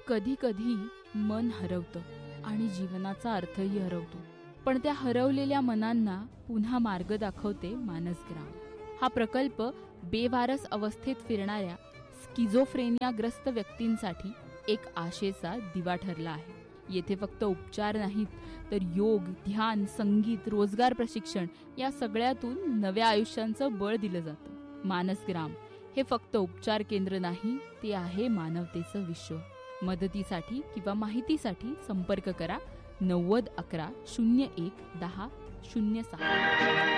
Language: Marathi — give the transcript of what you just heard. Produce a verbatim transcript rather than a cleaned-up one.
कधी कधी मन हरवतं आणि जीवनाचा अर्थही हरवतो, पण त्या हरवलेल्या मनांना पुन्हा मार्ग दाखवते मानसग्राम. हा प्रकल्प बेवारस अवस्थेत फिरणाऱ्या स्किझोफ्रेनियाग्रस्त व्यक्तींसाठी एक आशेचा दिवा ठरला आहे. येथे फक्त उपचार नाहीत, तर योग, ध्यान, संगीत, रोजगार प्रशिक्षण या सगळ्यातून नव्या आयुष्यांचं बळ दिलं जातं. मानसग्राम हे फक्त उपचार केंद्र नाही, ते आहे मानवतेचं विश्व. मदतीसाठी किंवा माहितीसाठी संपर्क करा नव्वद अकरा शून्य एक दहा शून्य सहा.